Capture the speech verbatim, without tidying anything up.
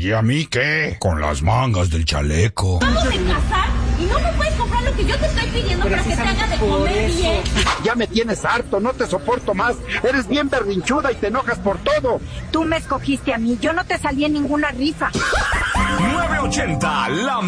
¿Y a mí qué? Con las mangas del chaleco. Vamos a casar y no me puedes comprar lo que yo te estoy pidiendo para que te haga de comer bien. Ya me tienes harto, no te soporto más. Eres bien berrinchuda y te enojas por todo. Tú me escogiste a mí, yo no te salí en ninguna rifa. nueve ochenta, la